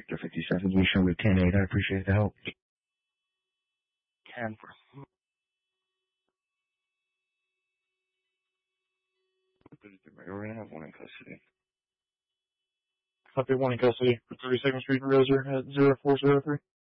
Victor 57, we show with 10-8. I appreciate the help. 10. We're going to have one in custody. Copy, one in custody for 32nd Street, Roser at 0403.